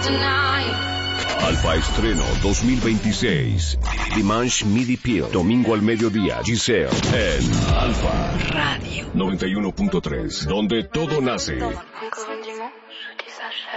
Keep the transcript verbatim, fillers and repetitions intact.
Alfa Estreno dos mil veintiséis. Dimanche Midi Peel. Domingo al mediodía. Giselle en Alfa Radio noventa y uno punto tres. Donde todo nace. Todo.